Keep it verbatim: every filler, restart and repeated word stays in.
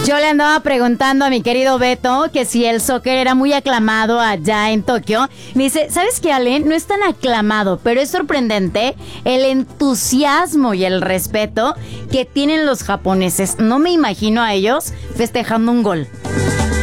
Yo le andaba preguntando a mi querido Beto que si el soccer era muy aclamado allá en Tokio. Me dice, ¿sabes qué, Ale? No es tan aclamado, pero es sorprendente el entusiasmo y el respeto que tienen los japoneses. No me imagino a ellos festejando un gol.